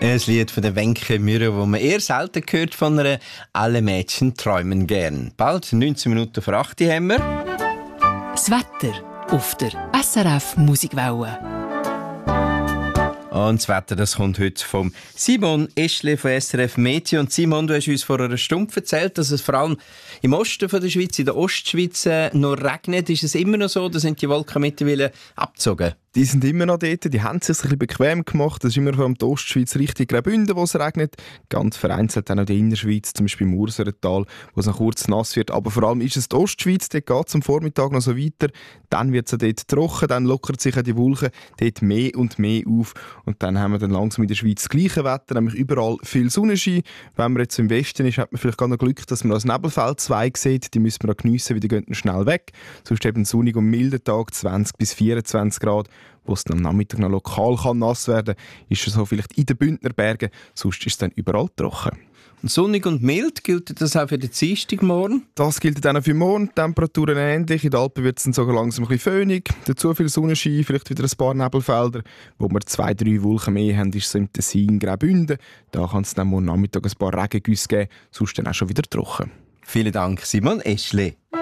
Ein Lied von der Wenke Mürre, das man eher selten hört von einer «Alle Mädchen träumen gern». Bald 19 Minuten vor 8 Uhr haben wir. Das Wetter auf der SRF Musikwelle. Und das Wetter, das kommt heute vom Simon Eschle von SRF Meteo. Und Simon, du hast uns vor einer Stunde erzählt, dass es vor allem im Osten von der Schweiz, in der Ostschweiz, noch regnet. Ist es immer noch so, oder sind die Wolken mittlerweile abgezogen? Die sind immer noch dort, die haben es sich ein bisschen bequem gemacht. Das ist immer vor allem die Ostschweiz, richtig Graubünden, wo es regnet. Ganz vereinzelt auch noch die Innerschweiz, zum Beispiel im Urserental, wo es noch kurz nass wird. Aber vor allem ist es die Ostschweiz, dort geht es am Vormittag noch so weiter. Dann wird es dort trocken, dann lockert sich auch die Wolken dort mehr und mehr auf. Und dann haben wir dann langsam in der Schweiz das gleiche Wetter, nämlich überall viel Sonnenschein. Wenn man jetzt im Westen ist, hat man vielleicht gar noch Glück, dass man das Nebelfeld 2 sieht. Die müssen wir auch geniessen, weil die gehen dann schnell weg. Sonst eben sonnig und milder Tag, 20 bis 24 Grad. Wo es dann am Nachmittag noch lokal nass werden kann, ist es so vielleicht in den Bündner Bergen, sonst ist es dann überall trocken. Und sonnig und mild, gilt das auch für den Dienstagmorgen? Das gilt dann auch für morgen. Die Temperaturen ähnlich. In den Alpen wird es dann sogar langsam ein bisschen föhnig. Dazu viel Sonnenschein, vielleicht wieder ein paar Nebelfelder. Wo wir 2-3 Wolken mehr haben, ist es im Tessin, Graubünden. Da kann es dann morgen Nachmittag ein paar Regengüsse geben, sonst dann auch schon wieder trocken. Vielen Dank, Simon Eschle.